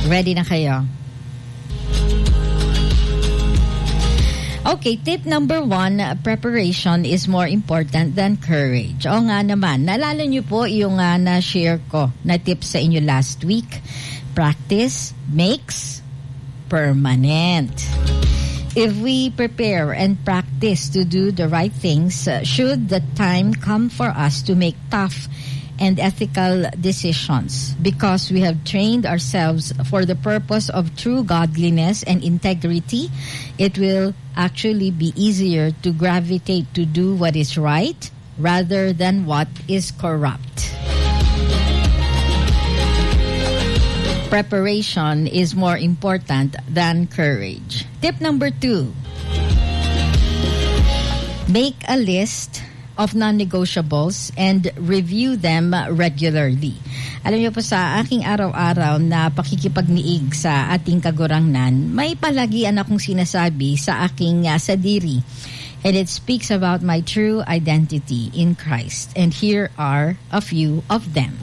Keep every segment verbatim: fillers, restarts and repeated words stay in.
Ready na kayo? Okay, tip number one, preparation is more important than courage. O nga naman, naalala niyo po yung uh, na-share ko na tip sa inyo last week. Practice makes permanent. If we prepare and practice to do the right things, uh, should the time come for us to make tough and ethical decisions, because we have trained ourselves for the purpose of true godliness and integrity, it will actually be easier to gravitate to do what is right rather than what is corrupt. Preparation is more important than courage. Tip number two, make a list of non-negotiables and review them regularly. Alam niyo po, sa aking araw-araw na pakikipagniig sa ating kagurangnan, may palagian akong sinasabi sa aking uh, sadiri. And it speaks about my true identity in Christ. And here are a few of them.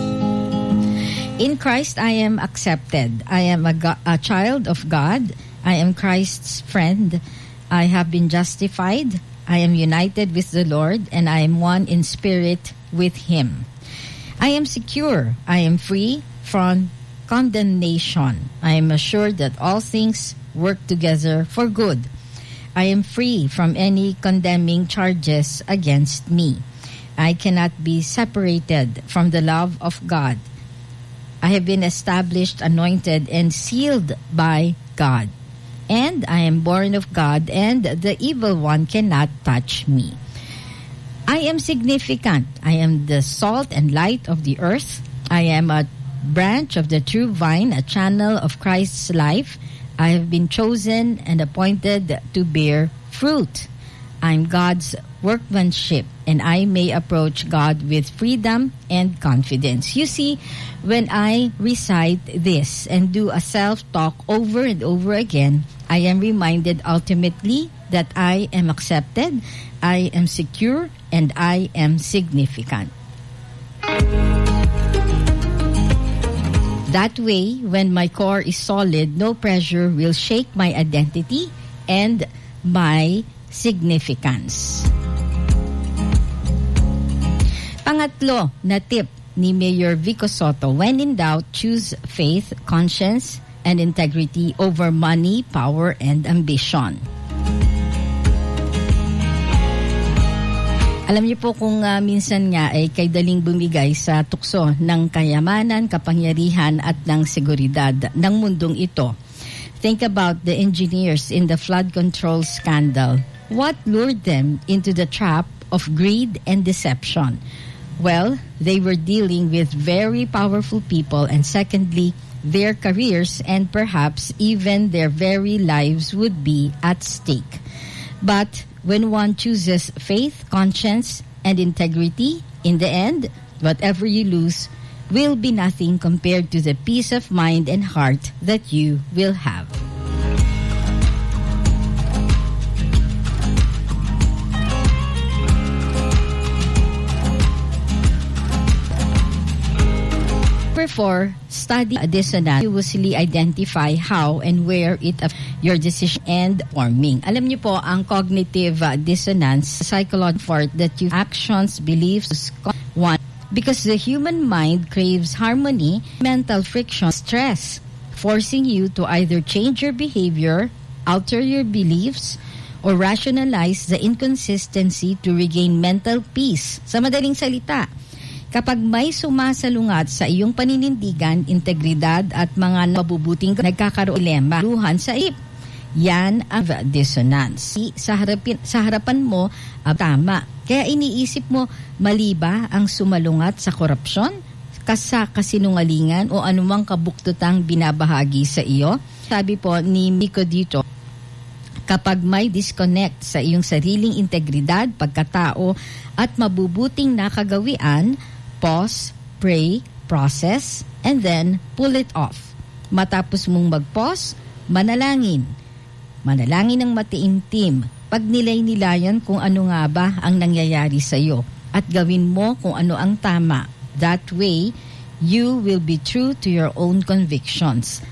In Christ, I am accepted. I am a, go- a child of God. I am Christ's friend. I have been justified. I am united with the Lord, and I am one in spirit with Him. I am secure. I am free from condemnation. I am assured that all things work together for good. I am free from any condemning charges against me. I cannot be separated from the love of God. I have been established, anointed, and sealed by God. And I am born of God, and the evil one cannot touch me. I am significant. I am the salt and light of the earth. I am a branch of the true vine, a channel of Christ's life. I have been chosen and appointed to bear fruit. I'm God's workmanship, and I may approach God with freedom and confidence. You see, when I recite this and do a self-talk over and over again, I am reminded ultimately that I am accepted, I am secure, and I am significant. That way, when my core is solid, no pressure will shake my identity and my significance. Pangatlo na tip ni Mayor Vico Sotto: when in doubt, choose faith, conscience, and integrity over money, power, and ambition. Alam niyo po kung uh, minsan nga ay kay daling bumigay sa tukso ng kayamanan, kapangyarihan at ng seguridad ng mundong ito. Think about the engineers in the flood control scandal. What lured them into the trap of greed and deception? Well, they were dealing with very powerful people, and secondly, their careers and perhaps even their very lives would be at stake. But when one chooses faith, conscience, and integrity, in the end, whatever you lose will be nothing compared to the peace of mind and heart that you will have. Therefore, study dissonance. You will identify how and where it affects your decision and forming. Alam niyo po, ang cognitive uh, dissonance, psychological effort that your actions, beliefs, one, because the human mind craves harmony, mental friction, stress, forcing you to either change your behavior, alter your beliefs, or rationalize the inconsistency to regain mental peace. Sa madaling salita, kapag may sumasalungat sa iyong paninindigan, integridad at mga mabubuting nagkakaroon dilema, luhan sa ip. Yan ang dissonance. Sa, harapin, sa harapan mo, uh, tama. Kaya iniisip mo, mali ba ang sumalungat sa korupsyon, kasa kasinungalingan o anumang kabuktutang binabahagi sa iyo? Sabi po ni Miko dito, kapag may disconnect sa iyong sariling integridad, pagkatao at mabubuting nakagawian, pause, pray, process, and then pull it off. Matapos mong mag-pause, manalangin. Manalangin ng matiimtim. Pagnilay-nilayan kung ano nga ba ang nangyayari sa iyo at gawin mo kung ano ang tama. That way, you will be true to your own convictions.